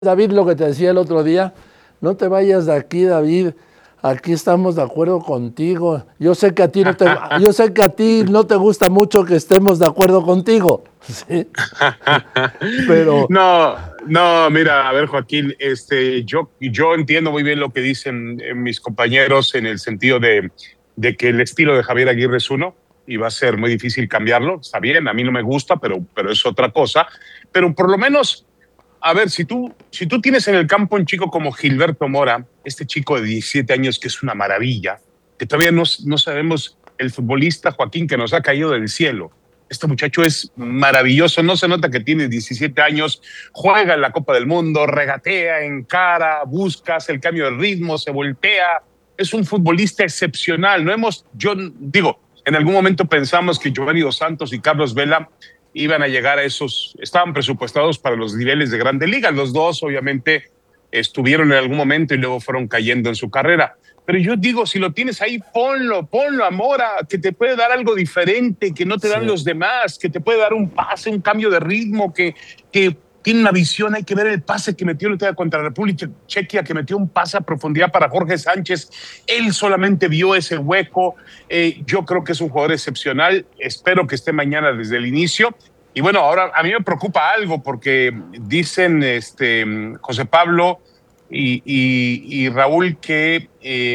David, lo que te decía el otro día, no te vayas de aquí, David. Aquí estamos de acuerdo contigo. Yo sé que a ti no te gusta mucho que estemos de acuerdo contigo. ¿Sí? Pero no, mira, a ver, Joaquín, yo entiendo muy bien lo que dicen mis compañeros en el sentido de que el estilo de Javier Aguirre es uno y va a ser muy difícil cambiarlo. Está bien, a mí no me gusta, pero es otra cosa. Pero por lo menos, a ver, si tú tienes en el campo un chico como Gilberto Mora, este chico de 17 años que es una maravilla, que todavía no sabemos el futbolista, Joaquín, que nos ha caído del cielo. Este muchacho es maravilloso, no se nota que tiene 17 años, juega en la Copa del Mundo, regatea, encara, busca, hace el cambio de ritmo, se voltea. Es un futbolista excepcional. En algún momento pensamos que Giovanni Dos Santos y Carlos Vela iban a llegar a estaban presupuestados para los niveles de Grandes Ligas. Los dos, obviamente, estuvieron en algún momento y luego fueron cayendo en su carrera. Pero yo digo, si lo tienes ahí, ponlo a Mora, que te puede dar algo diferente, que no te dan los demás, que te puede dar un pase, un cambio de ritmo, que tiene una visión. Hay que ver el pase que metió contra la República Chequia, que metió un pase a profundidad para Jorge Sánchez. Él solamente vio ese hueco. Yo creo que es un jugador excepcional. Espero que esté mañana desde el inicio. Y bueno, ahora a mí me preocupa algo porque dicen José Pablo y Raúl que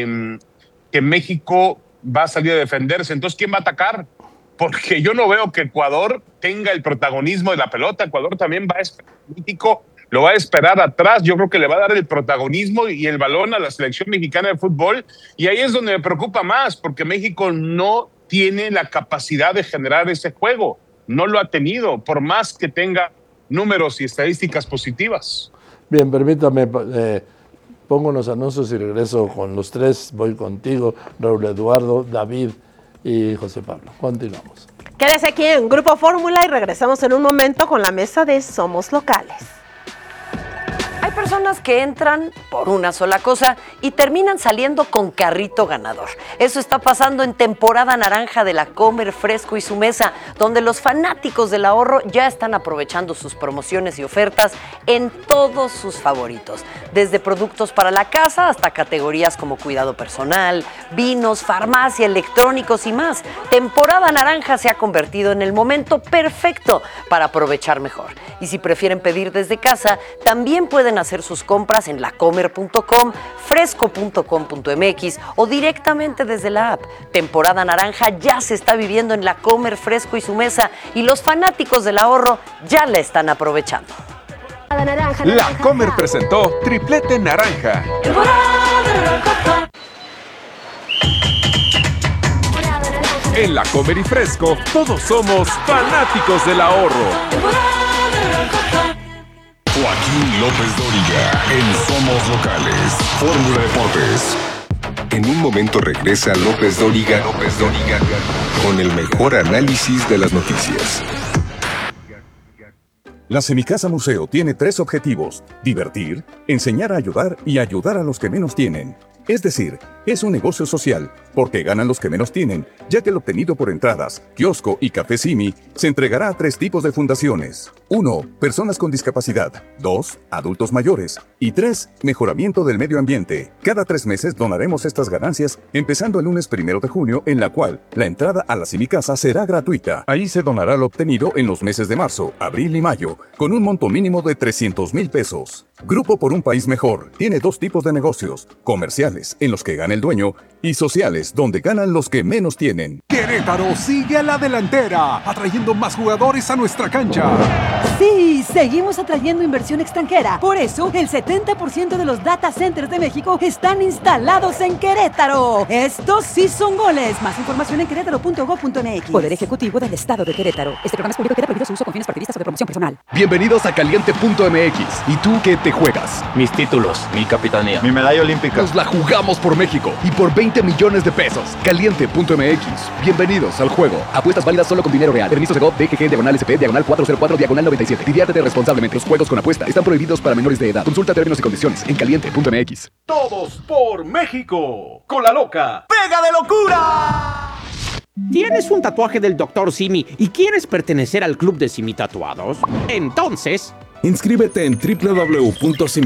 México va a salir a defenderse. Entonces, ¿quién va a atacar? Porque yo no veo que Ecuador tenga el protagonismo de la pelota. Ecuador también va a esperar. México lo va a esperar atrás. Yo creo que le va a dar el protagonismo y el balón a la selección mexicana de fútbol. Y ahí es donde me preocupa más, porque México no tiene la capacidad de generar ese juego. No lo ha tenido, por más que tenga números y estadísticas positivas. bien, permítame, pongo unos anuncios y regreso con los tres. Voy contigo, Raúl Eduardo, David y José Pablo. Continuamos. Quédese aquí en Grupo Fórmula y regresamos en un momento con la mesa de Somos Locales. Hay personas que entran por una sola cosa y terminan saliendo con carrito ganador. Eso está pasando en temporada naranja de la Comer Fresco y Su Mesa, donde los fanáticos del ahorro ya están aprovechando sus promociones y ofertas en todos sus favoritos. Desde productos para la casa hasta categorías como cuidado personal, vinos, farmacia, electrónicos y más. Temporada naranja se ha convertido en el momento perfecto para aprovechar mejor. Y si prefieren pedir desde casa, también pueden hacer sus compras en lacomer.com, fresco.com.mx o directamente desde la app. Temporada naranja ya se está viviendo en la Comer Fresco y Su Mesa y los fanáticos del ahorro ya la están aprovechando. La Comer presentó Triplete Naranja. En la Comer y Fresco, todos somos fanáticos del ahorro. Joaquín López Dóriga, en Somos Locales, Fórmula Deportes. En un momento regresa López Dóriga, con el mejor análisis de las noticias. La Semicasa Museo tiene 3 objetivos: divertir, enseñar a ayudar y ayudar a los que menos tienen. Es decir, es un negocio social, porque ganan los que menos tienen, ya que el obtenido por entradas, kiosco y café Simi se entregará a 3 tipos de fundaciones. 1. Personas con discapacidad. 2. Adultos mayores. Y 3. Mejoramiento del medio ambiente. Cada 3 meses donaremos estas ganancias, empezando el lunes 1 de junio, en la cual la entrada a la Semicasa será gratuita. Ahí se donará lo obtenido en los meses de marzo, abril y mayo, con un monto mínimo de 300,000 pesos. Grupo por un País Mejor tiene 2 tipos de negocios: comerciales, en los que gana el dueño, y sociales, donde ganan los que menos tienen. Querétaro sigue a la delantera, atrayendo más jugadores a nuestra cancha. Sí, seguimos atrayendo inversión extranjera. Por eso, el 70% de los data centers de México están instalados en Querétaro. Estos sí son goles. Más información en querétaro.gov.mx. Poder Ejecutivo del Estado de Querétaro. Este programa es público y queda prohibido su uso con fines partidistas o de promoción personal. Bienvenidos a Caliente.mx. ¿Y tú qué te juegas? Mis títulos, mi capitanía, mi medalla olímpica. Nos la jugamos por México y por 20 millones de pesos. Caliente.mx. Bienvenidos al juego. Apuestas válidas solo con dinero real. Permiso Segov DGG/SP /404/97. Diviértete responsablemente. Los juegos con apuesta están prohibidos para menores de edad. Consulta términos y condiciones en Caliente.mx. Todos por México. Con la loca. ¡Pega de locura! ¿Tienes un tatuaje del Dr. Simi y quieres pertenecer al club de Simi Tatuados? Entonces, Inscríbete en www.simulaciones.com